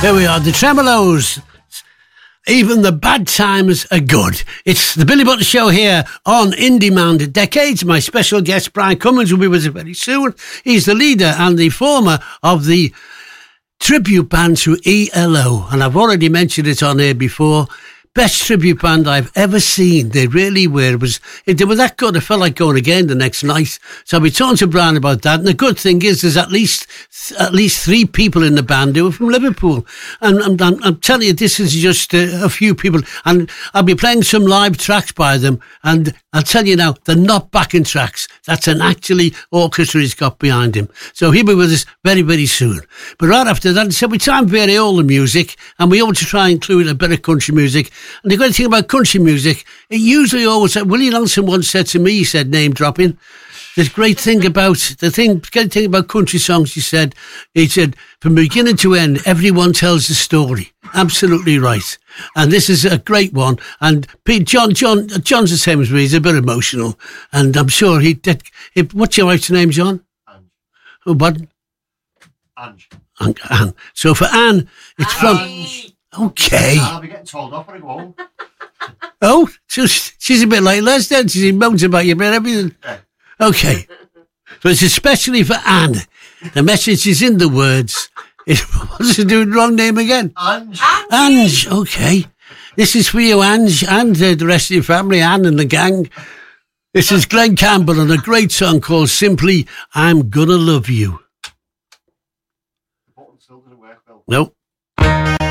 Here we are, the Tremolos. Even the bad times are good. It's the Billy Butler Show here on In Demand Decades. My special guest, Brian Cummins, will be with us very soon. He's the leader and the former of the tribute band to ELO. And I've already mentioned it on air before. Best tribute band I've ever seen. They really were. They were that good. I felt like going again the next night. So I'll be talking to Brian about that. And the good thing is there's at least 3 people in the band who are from Liverpool. And I'm telling you, this is just a few people. And I'll be playing some live tracks by them. And I'll tell you now, they're not backing tracks. That's an actually orchestra he's got behind him. So he'll be with us very, very soon. But right after that, so we try and vary all the music. And we always try and include a bit of country music. And the great thing about country music, it usually always, Willie Nelson once said to me, he said, name dropping, the great thing about country songs, he said, from beginning to end, everyone tells the story. Absolutely right. And this is a great one. And John's the same as me. He's a bit emotional. And I'm sure what's your wife's name, John? Ange. Oh, what? Ange. Anne. So for Anne, it's from... Ange. Okay. I'll be getting told off when I go home. Oh, she's a bit like Les then. She's moans about you about everything. Yeah. Okay. So it's especially for Anne. The message is in the words. What's it doing? Wrong name again? Ange. Ange. Okay. This is for you, Ange, and the rest of your family, Anne and the gang. This is Glenn Campbell and a great song called Simply I'm Gonna Love You. The button still doesn't work well. Nope.